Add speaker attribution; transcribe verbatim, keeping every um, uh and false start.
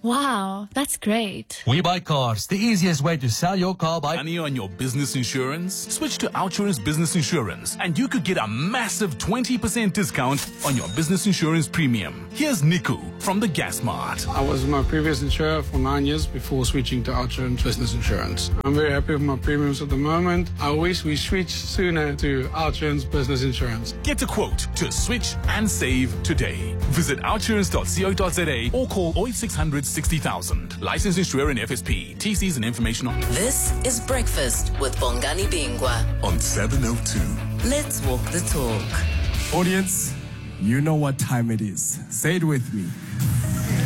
Speaker 1: Wow, that's great.
Speaker 2: We Buy Cars, the easiest way to sell your car by
Speaker 3: Money on your business insurance? Switch to Outsurance Business Insurance and you could get a massive twenty percent discount on your business insurance premium. Here's Niku from the Gas Mart.
Speaker 4: I was with my previous insurer for nine years before switching to Outsurance Business Insurance. I'm very happy with my premiums at the moment. I wish we switched sooner to Outsurance Business Insurance.
Speaker 3: Get a quote to switch and save today. Visit outsurance dot co dot za or call oh eight six hundred sixty thousand. Licensed insurer in F S P. T Cs and information on.
Speaker 5: This is Breakfast with Bongani Bingwa
Speaker 6: on seven oh two.
Speaker 5: Let's walk the talk.
Speaker 7: Audience, you know what time it is. Say it with me.